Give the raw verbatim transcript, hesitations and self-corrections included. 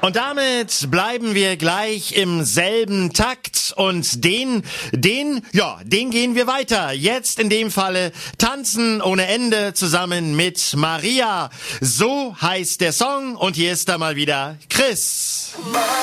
Und damit bleiben wir gleich im selben Takt und den, den, ja, den gehen wir weiter. Jetzt in dem Falle Tanzen ohne Ende zusammen mit Maria. So heißt der Song und hier ist da mal wieder Chris.